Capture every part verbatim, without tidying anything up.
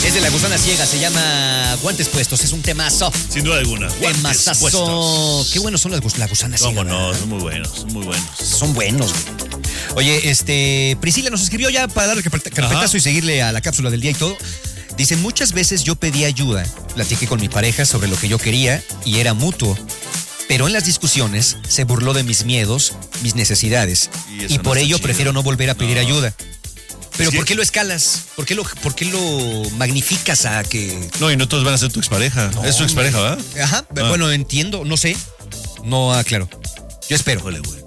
Es de La Gusana Ciega, se llama Guantes Puestos, es un temazo. Sin duda alguna. Temazo. Qué buenos son las gus- La Gusana Ciega. ¿Cómo no? ¿verdad? Son muy buenos, son muy buenos. Son buenos, güey. Oye, este, Priscila nos escribió ya para darle carpeta- carpetazo Ajá. y seguirle a la cápsula del día y todo. Dice, muchas veces yo pedí ayuda, platiqué con mi pareja sobre lo que yo quería y era mutuo. Pero en las discusiones se burló de mis miedos, mis necesidades. Y Y, eso no por está ello chido. prefiero no volver a pedir No. ayuda. Pero Es que- ¿por qué lo escalas? ¿Por qué lo, por qué lo magnificas a que... No, y no todos van a ser tu expareja. No, es tu expareja, ¿verdad? Ajá, Ah. bueno, entiendo, no sé. No aclaro. Yo espero. Híjole, güey.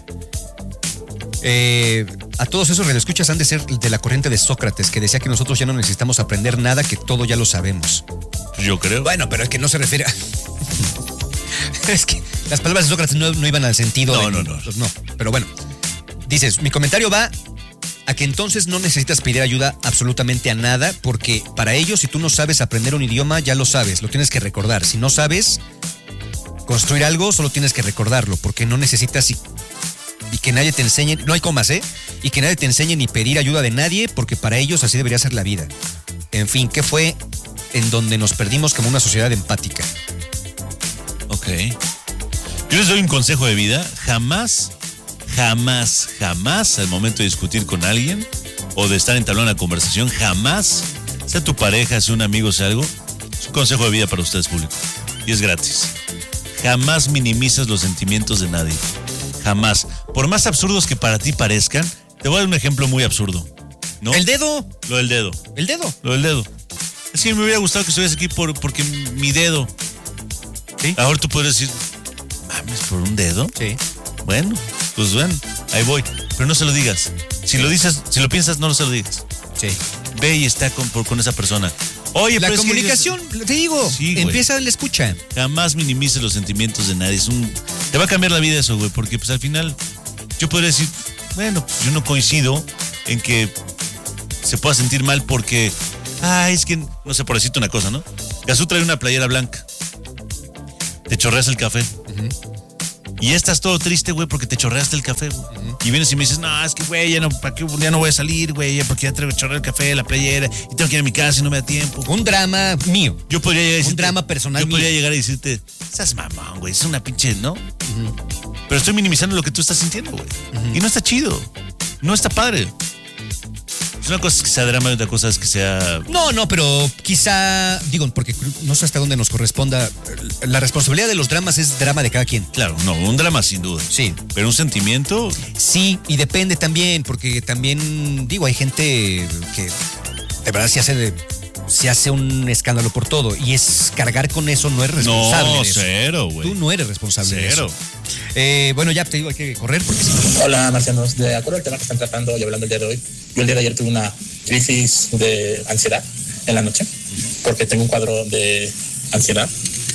Eh, a todos esos radioescuchas han de ser de la corriente de Sócrates, que decía que nosotros ya no necesitamos aprender nada, que todo ya lo sabemos. Yo creo. Bueno, pero es que no se refiere a... Es que las palabras de Sócrates no, no iban al sentido No, de... no, no. Pues no, pero bueno. Dices, mi comentario va a que entonces no necesitas pedir ayuda absolutamente a nada, porque para ello, si tú no sabes aprender un idioma, ya lo sabes, lo tienes que recordar. Si no sabes construir algo, solo tienes que recordarlo, porque no necesitas y, y que nadie te enseñe, no hay comas, ¿eh? Y que nadie te enseñe ni pedir ayuda de nadie, porque para ellos así debería ser la vida. En fin, ¿qué fue en donde nos perdimos como una sociedad empática? Ok. Yo les doy un consejo de vida. Jamás, jamás, jamás al momento de discutir con alguien o de estar entablando una conversación, jamás, sea tu pareja, sea un amigo, sea algo, es un consejo de vida para ustedes, público. Y es gratis. Jamás minimices los sentimientos de nadie. Jamás. Por más absurdos que para ti parezcan, te voy a dar un ejemplo muy absurdo. ¿No? El dedo, Lo del dedo. el dedo. Lo del dedo. Es que me hubiera gustado que estuvieras aquí por, porque mi dedo. ¿Sí? Ahora tú puedes decir, mames, ¿por un dedo? Sí. Bueno, pues bueno, ahí voy. Pero no se lo digas. Si lo dices, si lo piensas, no se lo digas. Sí. Ve y está con, por- con esa persona. Oye, La pero es que comunicación, te digo, Sí, güey. empieza en la escucha. jamás minimices los sentimientos de nadie. Es un, te va a cambiar la vida eso, güey, porque pues al final yo podría decir, bueno, pues, yo no coincido en que se pueda sentir mal porque, ah, es que, no sé, por decirte una cosa, ¿no? Gazú trae una playera blanca. Te chorreas el café. Y ya estás todo triste, güey, porque te chorreaste el café, güey. Y vienes y me dices, no, es que, güey, ya no, ¿para qué? Ya no voy a salir, güey, ya porque ya traigo chorrear el café, la playera, y tengo que ir a mi casa y no me da tiempo. Un drama mío. Yo podría llegar y decirte, drama personal Yo podría mío. llegar y decirte, estás mamón, güey, es una pinche, ¿no? Pero estoy minimizando lo que tú estás sintiendo, güey. Y no está chido. No está padre. Es una cosa es que sea drama y otra cosa es que sea. No, no, pero quizá, digo, porque no sé hasta dónde nos corresponda. La responsabilidad de los dramas es drama de cada quien. Claro, no, un drama sin duda. Sí. Pero un sentimiento. Sí, y depende también, porque también, digo, hay gente que de verdad se hace de, se hace un escándalo por todo. Y es cargar con eso, no es responsable. No, de eso. cero, güey. Tú no eres responsable de Cero. eso. Eh, bueno, ya te digo, hay que correr porque sí. Hola, marcianos. De acuerdo al tema que están tratando y hablando el día de hoy, yo el día de ayer tuve una crisis de ansiedad en la noche, porque tengo un cuadro de ansiedad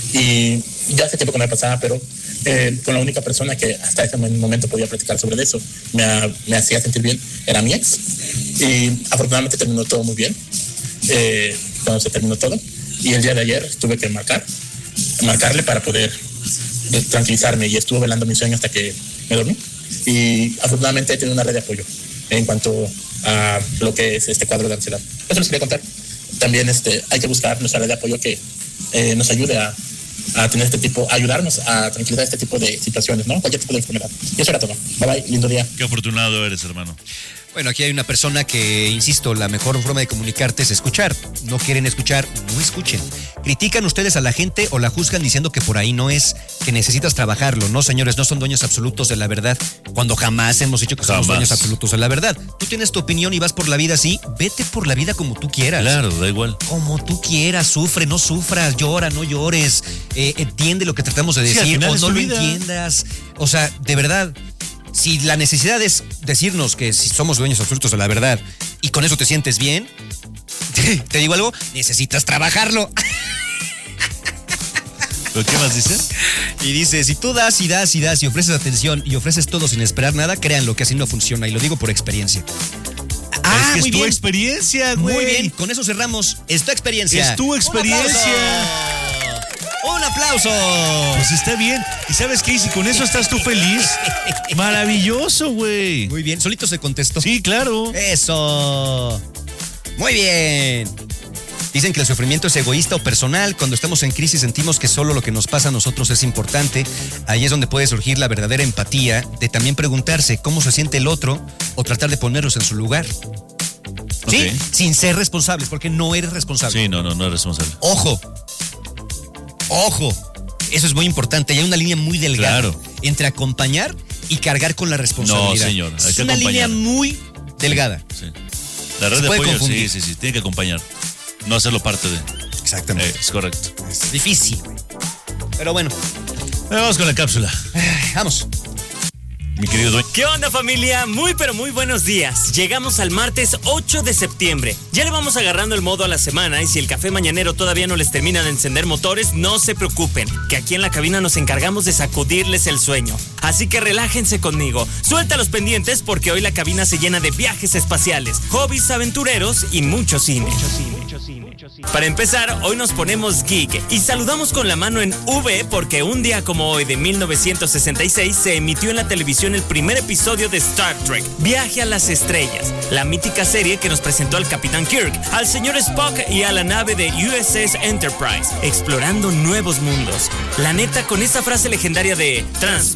y ya hace tiempo que me pasaba, pero eh, con la única persona que hasta ese momento podía platicar sobre eso, me, me hacía sentir bien, era mi ex. Y afortunadamente terminó todo muy bien, eh, cuando se terminó todo. Y el día de ayer tuve que marcar, marcarle para poder tranquilizarme, y estuve velando mi sueño hasta que me dormí. Y afortunadamente he tenido una red de apoyo en cuanto a lo que es este cuadro de ansiedad. Eso les quería contar. También este, hay que buscar nuestra red de apoyo que eh, nos ayude a, a tener este tipo, a ayudarnos a tranquilizar este tipo de situaciones, ¿no? Cualquier tipo de enfermedad. Y eso era todo. Bye bye, lindo día. Qué afortunado eres, hermano. Bueno, aquí hay una persona que, insisto, la mejor forma de comunicarte es escuchar. No quieren escuchar, no escuchen. Critican ustedes a la gente o la juzgan diciendo que por ahí no es, que necesitas trabajarlo. No, señores, no son dueños absolutos de la verdad. Cuando jamás hemos dicho que somos Jamás. dueños absolutos de la verdad. Tú tienes tu opinión y vas por la vida así, vete por la vida como tú quieras. Claro, da igual. Como tú quieras, sufre, no sufras, llora, no llores, eh, entiende lo que tratamos de Sí, al decir final o es no tu lo vida. entiendas. O sea, de verdad, si la necesidad es decirnos que si somos dueños absolutos de la verdad y con eso te sientes bien, te, te digo algo, necesitas trabajarlo. ¿Pero qué más dice? Y dice, si tú das y das y das y ofreces atención y ofreces todo sin esperar nada, créanlo que así no funciona, y lo digo por experiencia. Ah, es que muy es tu bien. experiencia, güey. Muy bien, con eso cerramos. Es tu experiencia. Es tu experiencia. ¡Un aplauso! Pues está bien. ¿Y sabes qué? Y si con eso estás tú feliz, maravilloso, güey. Muy bien, solito se contestó. Sí, claro. Eso. Muy bien. Dicen que el sufrimiento es egoísta o personal. Cuando estamos en crisis sentimos que solo lo que nos pasa a nosotros es importante. Ahí es donde puede surgir la verdadera empatía de también preguntarse cómo se siente el otro o tratar de ponerlos en su lugar. ¿Sí? Ok. Sin ser responsables, porque no eres responsable. Sí, no, no, no es responsable. Ojo, ojo, eso es muy importante. Hay una línea muy delgada Claro. entre acompañar y cargar con la responsabilidad. No, señor, hay Es que una línea acompañar. muy delgada. Sí. La red Se de puede apoyo, confundir. sí, sí, sí, tiene que acompañar. No hacerlo parte de. Exactamente. Eh, es correcto. Es difícil, güey. Pero bueno, Vamos con la cápsula, vamos. mi querido dueño. ¿Qué onda, familia? Muy pero muy buenos días. Llegamos al martes ocho de septiembre. Ya le vamos agarrando el modo a la semana y si el café mañanero todavía no les termina de encender motores, no se preocupen, que aquí en la cabina nos encargamos de sacudirles el sueño. Así que relájense conmigo. Suelta los pendientes porque hoy la cabina se llena de viajes espaciales, hobbies aventureros y mucho cine. Para empezar, hoy nos ponemos geek y saludamos con la mano en V porque un día como hoy de mil novecientos sesenta y seis se emitió en la televisión el primer episodio de Star Trek, Viaje a las Estrellas, la mítica serie que nos presentó al Capitán Kirk, al señor Spock y a la nave de U S S Enterprise, explorando nuevos mundos. La neta, con esa frase legendaria de Trans